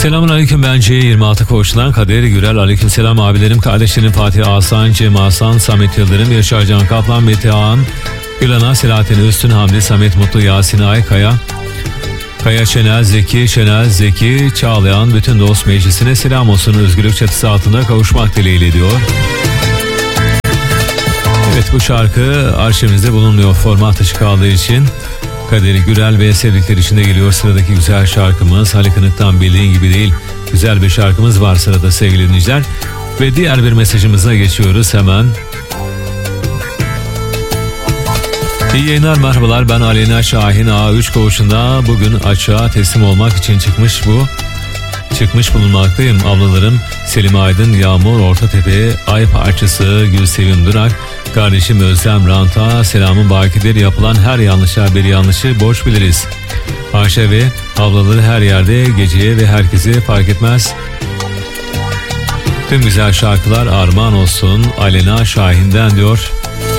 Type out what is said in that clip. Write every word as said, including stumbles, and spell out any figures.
Selamünaleyküm, ben C yirmi altı Koç'tan Kadir Gürel. Aleykümselam abilerim, kardeşlerim Fatih Aslan, Cem Aslan, Samet Yıldırım, Yaşar Can Kaplan, Mete Ağan, Gülana, Selahattin Üstün, Hamdi, Samet Mutlu, Yasin Aykaya, Kaya Şenel, Zeki, Şenel, Zeki, Çağlayan, bütün dost meclisine selam olsun. Özgürlük çatısı altında kavuşmak dileğiyle diyor. Evet, bu şarkı arşivimizde bulunmuyor format dışı kaldığı için. Kadir Gürel ve sevdikleri içinde geliyor sıradaki güzel şarkımız. Ali Kınık'tan Bildiğin Gibi Değil. Güzel bir şarkımız var sırada sevgili dinleyiciler. Ve diğer bir mesajımıza geçiyoruz hemen. İyi yayınlar, merhabalar, ben Aleyna Şahin. A üç koğuşunda bugün açığa teslim olmak için çıkmış bu. Çıkmış bulunmaktayım. Ablalarım Selim Aydın, Yağmur, Ortatepe, Ay Parçası, Gülsevim Durak, kardeşim Özlem Ranta, selamın bakidir. Yapılan her yanlışa bir yanlışı borç biliriz. Ayşe ve ablaları her yerde, geceye ve herkese fark etmez. Tüm güzel şarkılar armağan olsun Aleyna Şahin'den diyor.